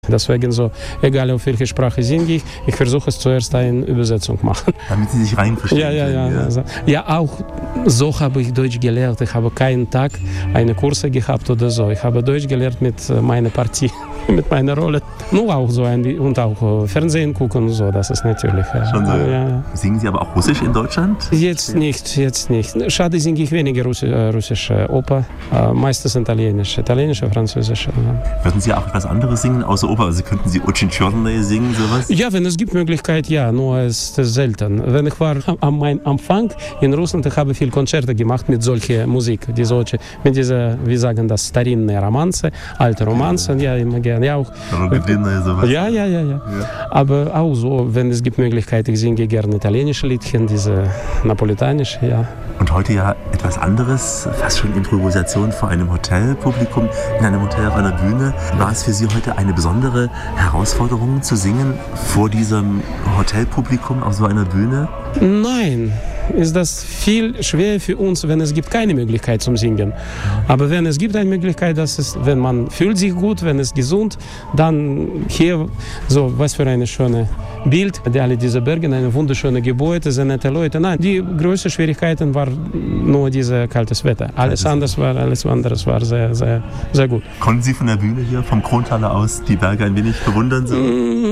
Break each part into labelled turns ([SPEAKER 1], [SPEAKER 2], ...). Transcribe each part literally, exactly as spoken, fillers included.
[SPEAKER 1] Deswegen so, egal auf welche Sprache singe ich, ich versuche es zuerst eine Übersetzung machen.
[SPEAKER 2] Damit Sie sich reinverstehen
[SPEAKER 1] ja, ja, ja,
[SPEAKER 2] können. Ja.
[SPEAKER 1] Also, ja, auch so habe ich Deutsch gelernt. Ich habe keinen Tag eine Kurse gehabt oder so. Ich habe Deutsch gelernt mit meiner Partie, mit meiner Rolle. Nur auch so ein, und auch Fernsehen gucken und so, das ist natürlich. Ja.
[SPEAKER 2] Schon so.
[SPEAKER 1] Ja, ja.
[SPEAKER 2] Singen Sie aber auch Russisch in Deutschland?
[SPEAKER 1] Jetzt nicht, jetzt nicht. Schade, singe ich weniger Russi- russische Oper, meistens italienische, italienische, französische. Ja.
[SPEAKER 2] Würden Sie auch etwas anderes singen außer Oper? Also könnten Sie Uccincione singen, sowas?
[SPEAKER 1] Ja, wenn es gibt Möglichkeit, ja, nur es ist selten. Wenn ich war am meinem Anfang in Russland, ich habe viele Konzerte gemacht mit solcher Musik, die solche, mit dieser, wie sagen das, старинные Romanze, alte Romanzen, ja, immer gerne, ja auch.
[SPEAKER 2] Sowas.
[SPEAKER 1] Ja, ja, ja, ja, ja. Aber auch so, wenn es gibt Möglichkeit, ich singe gerne italienische Liedchen, diese napolitanische, ja.
[SPEAKER 2] Und heute ja etwas anderes, fast schon Improvisation vor einem Hotelpublikum, in einem Hotel auf einer Bühne. War es für Sie heute eine besondere Herausforderung zu singen vor diesem Hotelpublikum auf so einer Bühne?
[SPEAKER 1] Nein, ist das viel schwerer für uns, wenn es gibt keine Möglichkeit zum Singen. Aber wenn es gibt eine Möglichkeit, dass es, wenn man fühlt sich gut, wenn es gesund, dann hier so was für eine schöne Bild, die alle diese Berge, eine wunderschöne Gebäude, sehr nette Leute. Nein, die größte Schwierigkeiten war nur dieses kaltes Wetter. Alles anders war, alles anderes war sehr, sehr, sehr gut.
[SPEAKER 2] Konnten Sie von der Bühne hier, vom Krontaler aus, die Berge ein wenig bewundern? So?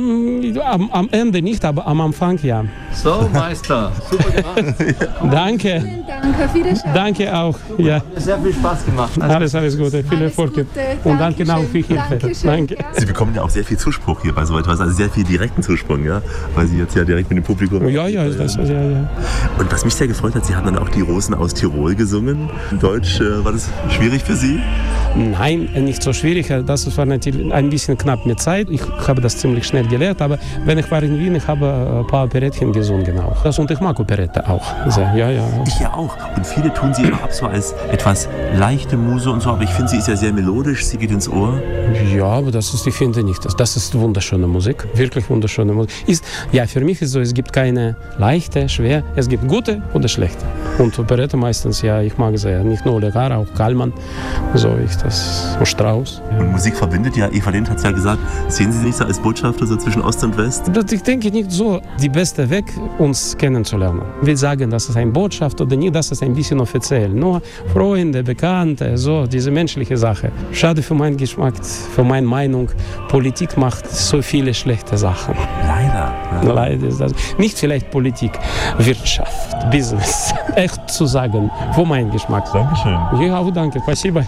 [SPEAKER 1] Am, am Ende nicht, aber am Anfang ja.
[SPEAKER 3] So, Meister, super gemacht.
[SPEAKER 1] Danke.
[SPEAKER 4] Vielen Dank, auf Wiedersehen.
[SPEAKER 1] Danke auch. Ja.
[SPEAKER 3] Hat mir sehr viel Spaß gemacht. Also
[SPEAKER 1] alles, alles Gute, viel
[SPEAKER 4] Alles
[SPEAKER 1] Erfolg.
[SPEAKER 4] Gute.
[SPEAKER 1] Und danke auch für Hilfe.
[SPEAKER 4] Dankeschön.
[SPEAKER 1] Danke.
[SPEAKER 2] Sie bekommen ja auch sehr viel Zuspruch hier bei so etwas, also sehr viel direkten Zuspruch, ja? Weil Sie jetzt ja direkt mit dem Publikum...
[SPEAKER 1] Ja, ja, ist das, ja, ja.
[SPEAKER 2] Und was mich sehr gefreut hat, Sie haben dann auch die Rosen aus Tirol gesungen. In Deutsch, äh, war das schwierig für Sie?
[SPEAKER 1] Nein, nicht so schwierig. Das war natürlich ein bisschen knapp mit Zeit. Ich habe das ziemlich schnell gelernt, aber wenn ich war in Wien, ich habe ein paar Operettchen gesungen auch. Das, und ich mag Operette auch sehr. Ja, ja.
[SPEAKER 2] Ich ja auch. Und viele tun sie immer ab so als etwas leichte Muse und so, aber ich finde, sie ist ja sehr melodisch, sie geht ins Ohr.
[SPEAKER 1] Ja, aber das ist, ich finde nicht, das, das ist wunderschöne Musik, wirklich wunderschöne Musik. Ist, ja, für mich ist so, es gibt keine leichte, schwer, es gibt gute oder schlechte. Und Operette meistens, ja, ich mag sehr, nicht nur Legare, auch Kallmann, so ich das, und Strauss.
[SPEAKER 2] Und Musik verbindet ja, Eva Lind hat es ja gesagt, sehen Sie sich so als Botschafter so zwischen Ost und West?
[SPEAKER 1] Ich denke nicht so, die beste Weg, uns kennenzulernen. Ich will sagen, das ist ein Botschaft oder nicht, das ist ein bisschen offiziell. Nur Freunde, Bekannte, so, diese menschliche Sache. Schade für meinen Geschmack, für meine Meinung, Politik macht so viele schlechte Sachen.
[SPEAKER 2] Leider. Ja.
[SPEAKER 1] Leider ist das. Nicht vielleicht Politik, Wirtschaft, Business. Echt zu sagen, für meinen Geschmack.
[SPEAKER 2] Dankeschön.
[SPEAKER 1] Ja, auch danke. Спасибо.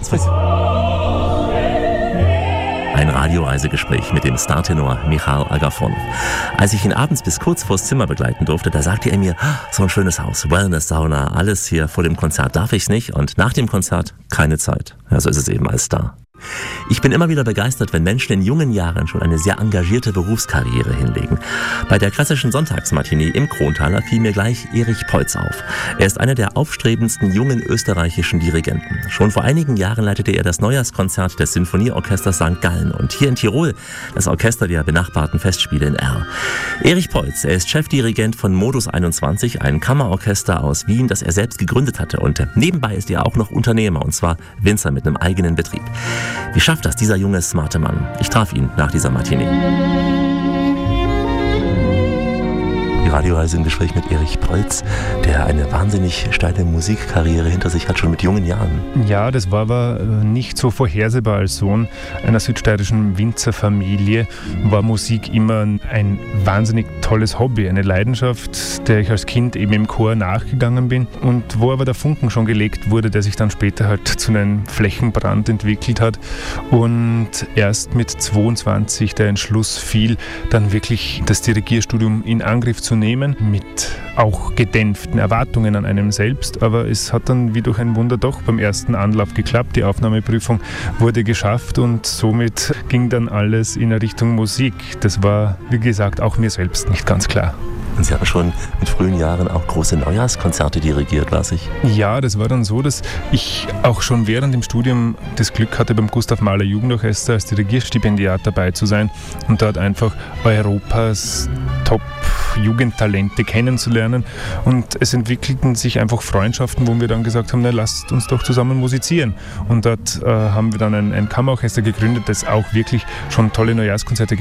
[SPEAKER 2] Ein Radioreisegespräch mit dem Startenor Michal Agafonov. Als ich ihn abends bis kurz vors Zimmer begleiten durfte, da sagte er mir, so ein schönes Haus, Wellness, Sauna, alles hier vor dem Konzert darf ich's nicht und nach dem Konzert keine Zeit. Ja, so ist es eben als Star. Ich bin immer wieder begeistert, wenn Menschen in jungen Jahren schon eine sehr engagierte Berufskarriere hinlegen. Bei der klassischen Sonntagsmatinee im Krontaler fiel mir gleich Erich Peutz auf. Er ist einer der aufstrebendsten jungen österreichischen Dirigenten. Schon vor einigen Jahren leitete er das Neujahrskonzert des Sinfonieorchesters Sankt Gallen und hier in Tirol das Orchester der benachbarten Festspiele in Erl. Erich Peutz, er ist Chefdirigent von Modus einundzwanzig, ein Kammerorchester aus Wien, das er selbst gegründet hatte. Und nebenbei ist er auch noch Unternehmer, und zwar Winzer mit einem eigenen Betrieb. Wie schafft das dieser junge, smarte Mann? Ich traf ihn nach dieser Matinee. Die Radioreise im Gespräch mit Erich Peutz, der eine wahnsinnig steile Musikkarriere hinter sich hat, schon mit jungen Jahren.
[SPEAKER 5] Ja, das war aber nicht so vorhersehbar. Als Sohn einer südsteirischen Winzerfamilie war Musik immer ein wahnsinnig tolles Hobby, eine Leidenschaft, der ich als Kind eben im Chor nachgegangen bin und wo aber der Funken schon gelegt wurde, der sich dann später halt zu einem Flächenbrand entwickelt hat und erst mit zweiundzwanzig der Entschluss fiel, dann wirklich das Dirigierstudium in Angriff zu nehmen, mit auch gedämpften Erwartungen an einem selbst, aber es hat dann wie durch ein Wunder doch beim ersten Anlauf geklappt. Die Aufnahmeprüfung wurde geschafft und somit ging dann alles in Richtung Musik. Das war, wie gesagt, auch mir selbst nicht ganz klar.
[SPEAKER 2] Und Sie haben schon mit frühen Jahren auch große Neujahrskonzerte dirigiert, weiß ich.
[SPEAKER 5] Ja, das war dann so, dass ich auch schon während dem Studium das Glück hatte, beim Gustav Mahler Jugendorchester als Dirigierstipendiat dabei zu sein und dort einfach Europas Top Jugendtalente kennenzulernen. Und es entwickelten sich einfach Freundschaften, wo wir dann gesagt haben, na, lasst uns doch zusammen musizieren. Und dort äh, haben wir dann ein, ein Kammerorchester gegründet, das auch wirklich schon tolle Neujahrskonzerte